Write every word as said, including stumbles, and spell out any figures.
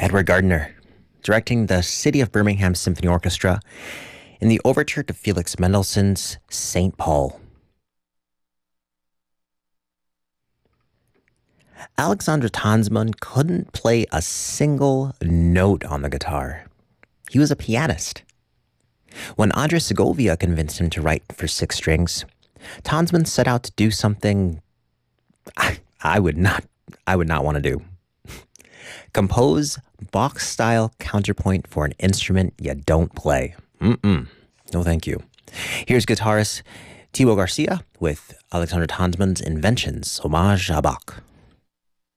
Edward Gardner, directing the City of Birmingham Symphony Orchestra in the overture to Felix Mendelssohn's Saint Paul. Alexander Tanzmann couldn't play a single note on the guitar. He was a pianist. When Andres Segovia convinced him to write for six strings, Tanzmann set out to do something I, I would not I would not want to do. Compose Bach-style counterpoint for an instrument you don't play. Mm-mm. No, thank you. Here's guitarist Thibaut Garcia with Alexander Tanzmann's Inventions, Hommage à Bach.